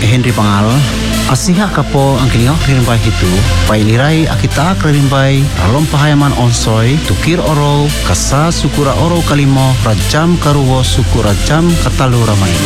Henry Pangal. Asiha kapo ang kiniok rimbay hitu, pailiray akita rimbay, ralom pahayaman onsoy, tukir oro, kasa sukura oro kalimo, rajam karuwo sukura jam katalu ramay.